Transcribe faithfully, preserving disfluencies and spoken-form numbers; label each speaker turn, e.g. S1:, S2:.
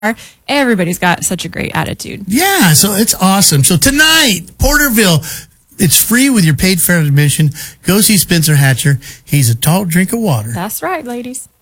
S1: Everybody's got such a great attitude.
S2: Yeah, so it's awesome. So tonight, Porterville, it's free with your paid fare admission. Go see Spencer Hatcher. He's a tall drink of water.
S1: That's right, ladies.